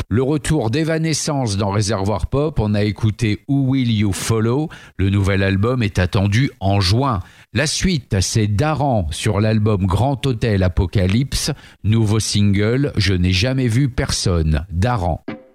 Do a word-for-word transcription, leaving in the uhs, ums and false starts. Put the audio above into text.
Le retour d'Evanescence dans Réservoir Pop, on a écouté Who Will You Follow. Le nouvel album est attendu en juin. La suite, c'est Daran sur l'album Grand Hôtel Apocalypse. Nouveau single, Je n'ai jamais vu personne. Daran.